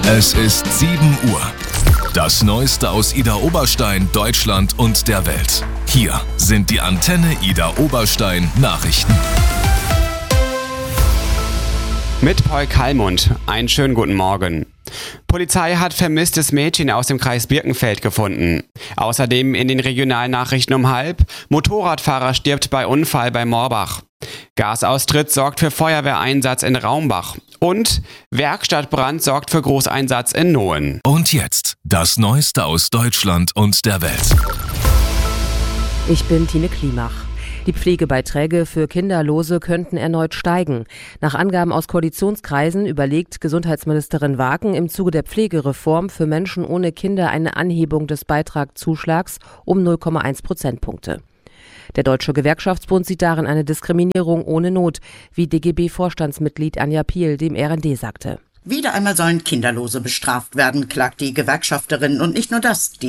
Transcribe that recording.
Es ist 7 Uhr. Das Neueste aus Idar-Oberstein, Deutschland und der Welt. Hier sind die Antenne Idar-Oberstein Nachrichten. Mit Paul Kallmund. Einen schönen guten Morgen. Polizei hat vermisstes Mädchen aus dem Kreis Birkenfeld gefunden. Außerdem in den Regionalnachrichten um 12:30: Motorradfahrer stirbt bei Unfall bei Morbach. Gasaustritt sorgt für Feuerwehreinsatz in Raumbach. Und Werkstattbrand sorgt für Großeinsatz in Nohen. Und jetzt das Neueste aus Deutschland und der Welt. Ich bin Tine Klimach. Die Pflegebeiträge für Kinderlose könnten erneut steigen. Nach Angaben aus Koalitionskreisen überlegt Gesundheitsministerin Wagen im Zuge der Pflegereform für Menschen ohne Kinder eine Anhebung des Beitragszuschlags um 0,1 Prozentpunkte. Der Deutsche Gewerkschaftsbund sieht darin eine Diskriminierung ohne Not, wie DGB-Vorstandsmitglied Anja Piel dem RND sagte. Wieder einmal sollen Kinderlose bestraft werden, klagt die Gewerkschafterin. Und nicht nur das. Die